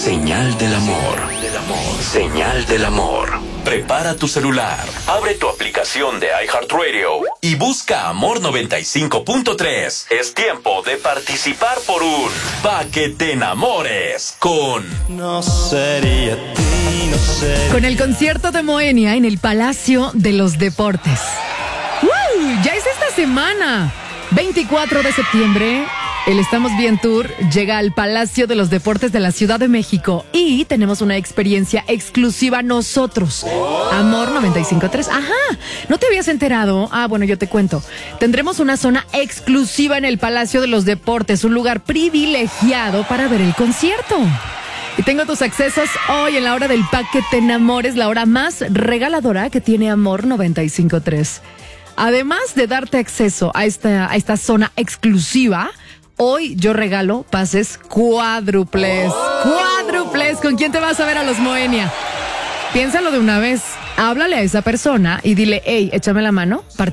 Señal del amor. Señal del amor. Prepara tu celular, abre tu aplicación de iHeartRadio y busca Amor 95.3. Es tiempo de participar por un Pa' que te enamores con... No sería ti, no sería... Con el concierto de Moenia en el Palacio de los Deportes. Ya es esta semana, 24 de septiembre. El Estamos Bien Tour llega al Palacio de los Deportes de la Ciudad de México y tenemos una experiencia exclusiva nosotros. Amor 95.3. Ajá, ¿no te habías enterado? Bueno, yo te cuento. Tendremos una zona exclusiva en el Palacio de los Deportes, un lugar privilegiado para ver el concierto. Y tengo tus accesos hoy en la hora del Pa' que te enamores, la hora más regaladora que tiene Amor 95.3. Además de darte acceso a esta zona exclusiva, hoy yo regalo pases cuádruples. ¡Cuádruples! ¿Con quién te vas a ver a los Moenia? Piénsalo de una vez. Háblale a esa persona y dile, hey, échame la mano.